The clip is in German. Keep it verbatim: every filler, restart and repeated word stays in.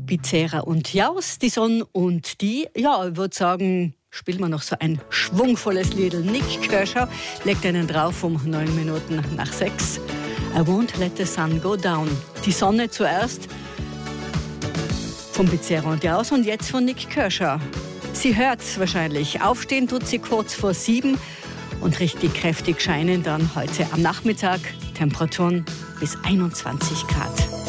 Bizera und Jaus, die Sonne und die, ja, ich würde sagen, spielen wir noch so ein schwungvolles Lied. Nik Kershaw legt einen drauf um neun Minuten nach sechs. I won't let the sun go down. Die Sonne zuerst von Bizera und Jaus und jetzt von Nik Kershaw. Sie hört's wahrscheinlich. Aufstehen tut sie kurz vor sieben und richtig kräftig scheinen dann heute am Nachmittag. Temperaturen bis einundzwanzig Grad.